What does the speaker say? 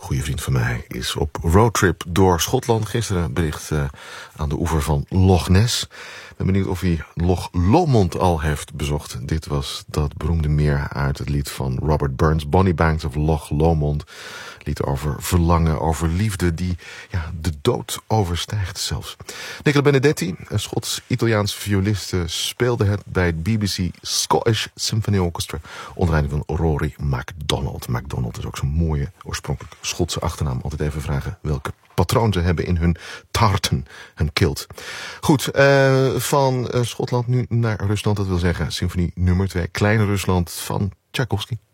goede vriend van mij, is op roadtrip door Schotland. Gisteren bericht aan de oever van Loch Ness. Ik ben benieuwd of hij Loch Lomond al heeft bezocht. Dit was dat beroemde meer uit het lied van Robert Burns, Bonnie Banks of Loch Lomond. Lied over verlangen, over liefde die de dood overstijgt zelfs. Nicola Benedetti, een Schots-Italiaans violiste, speelde het bij het BBC Scottish Symphony Orchestra onder leiding van Rory MacDonald. MacDonald is ook zo'n mooie, oorspronkelijk Schotse achternaam. Altijd even vragen welke patroon ze hebben in hun tartan, hun kilt. Goed, van Schotland nu naar Rusland. Dat wil zeggen symfonie nummer 2, Kleine Rusland van Tchaikovsky.